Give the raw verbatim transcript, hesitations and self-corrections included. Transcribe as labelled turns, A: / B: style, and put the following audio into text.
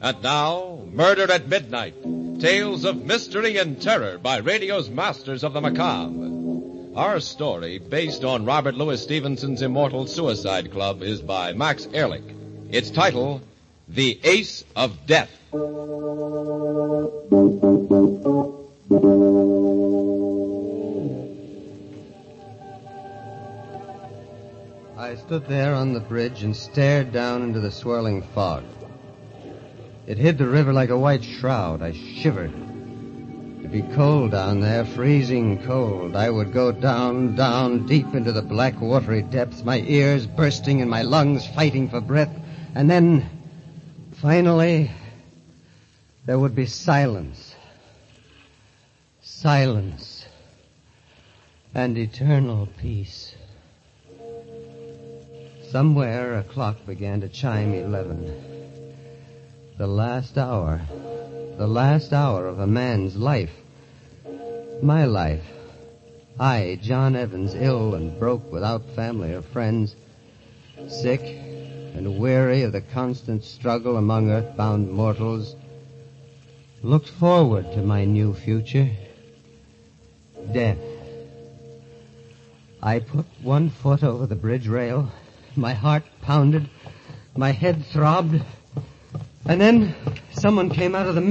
A: And now, Murder at Midnight, tales of mystery and terror by radio's masters of the macabre. Our story, based on Robert Louis Stevenson's immortal Suicide Club, is by Max Ehrlich. Its title, The Ace of Death.
B: I stood there on the bridge and stared down into the swirling fog. It hid the river like a white shroud. I shivered. It'd be cold down there, freezing cold. I would go down, down, deep into the black, watery depths, my ears bursting and my lungs fighting for breath. And then, finally, there would be silence. Silence. And eternal peace. Somewhere a clock began to chime eleven. The last hour. The last hour of a man's life. My life. I, John Evans, ill and broke, without family or friends, sick and weary of the constant struggle among earthbound mortals, looked forward to my new future. Death. I put one foot over the bridge rail. My heart pounded. My head throbbed. And then someone came out of the